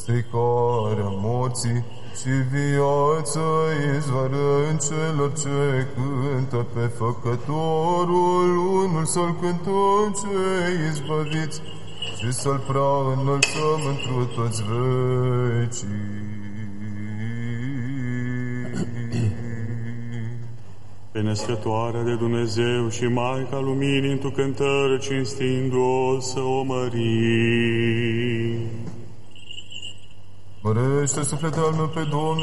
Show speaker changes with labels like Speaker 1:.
Speaker 1: stricarea morții și viața izvoară în celor ce cântă pe Făcătorul, unul să-L cântăm cei izbăviți și să-L prea înălțăm întru toți vecii.
Speaker 2: Pe născătoarea de Dumnezeu și Maica Luminii, într-o cântare cinstindu-o să o mărim.
Speaker 1: Mărește sufletul al meu pe Domnul